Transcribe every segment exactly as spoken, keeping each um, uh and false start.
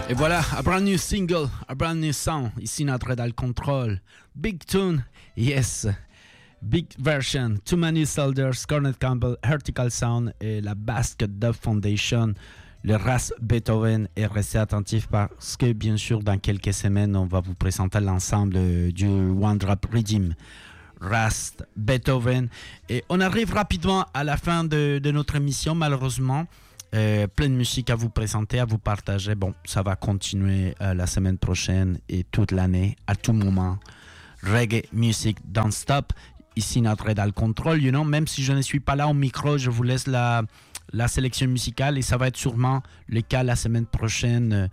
Et voilà, a brand new single, a brand new sound. Ici, notre dans le contrôle. Big tune, yes. Big version. Too Many Soldiers, Cornet Campbell, Vertical Sound et la Basket Dub Foundation. Le Ras Beethoven. Et restez attentifs parce que, bien sûr, dans quelques semaines, on va vous présenter l'ensemble du One Drop Rhythm. Ras Beethoven. Et on arrive rapidement à la fin de, de notre émission, malheureusement. Euh, plein de musique à vous présenter, à vous partager. Bon, ça va continuer euh, la semaine prochaine et toute l'année, à tout moment. Reggae music don't stop. Ici, notre dans le contrôle, you know. Même si je ne suis pas là au micro, je vous laisse la, la sélection musicale et ça va être sûrement le cas la semaine prochaine.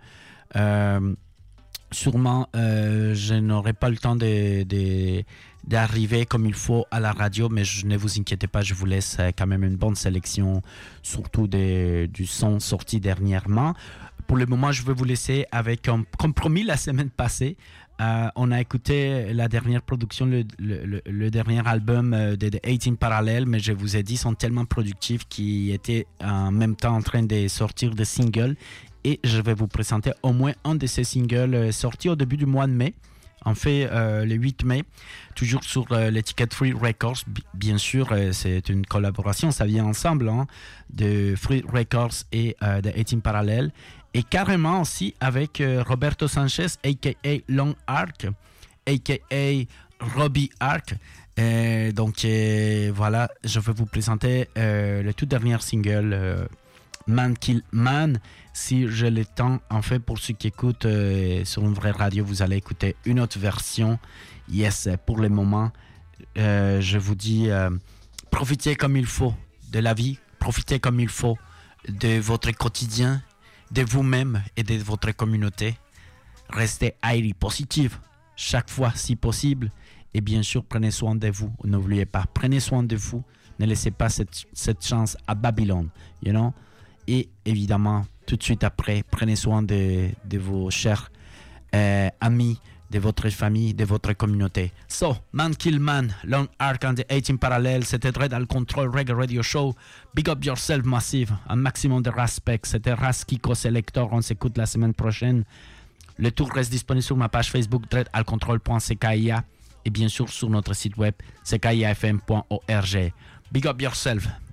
Euh, sûrement, euh, je n'aurai pas le temps de, de, d'arriver comme il faut à la radio, mais je, ne vous inquiétez pas, je vous laisse quand même une bonne sélection, surtout de, du son sorti dernièrement. Pour le moment, je vais vous laisser avec, un, comme promis la semaine passée, euh, on a écouté la dernière production, le, le, le, le dernier album de The dix-huit Parallel, mais je vous ai dit, ils sont tellement productifs qu'ils étaient en même temps en train de sortir des singles. Et je vais vous présenter au moins un de ces singles euh, sortis au début du mois de mai. En fait, euh, le huit mai, toujours sur euh, l'étiquette Free Records. B- bien sûr, euh, c'est une collaboration, ça vient ensemble, hein, de Free Records et euh, de dix-huit Parallel. Et carrément aussi avec euh, Roberto Sanchez, a k a. Long Arc, a k a. Robbie Arc. Euh, donc euh, voilà, je vais vous présenter euh, le tout dernier single, euh, Man Kill Man. Si j'ai le temps, en fait, pour ceux qui écoutent euh, sur une vraie radio, vous allez écouter une autre version. Yes, pour le moment, euh, je vous dis, euh, profitez comme il faut de la vie, profitez comme il faut de votre quotidien, de vous-même et de votre communauté. Restez highly positive chaque fois si possible. Et bien sûr, prenez soin de vous. N'oubliez pas, prenez soin de vous. Ne laissez pas cette, cette chance à Babylone, you know? Et évidemment, tout de suite après, prenez soin de, de vos chers euh, amis, de votre famille, de votre communauté. So, Man Kill Man, Long Arc and the dix-huit Parallel, c'était Dread dans le Control Reggae Radio Show. Big up yourself, Massive, un maximum de respect. C'était Raskiko Selector, on s'écoute la semaine prochaine. Le tour reste disponible sur ma page Facebook, dread al control point c k i a, et bien sûr sur notre site web, c k i a f m point org. Big up yourself.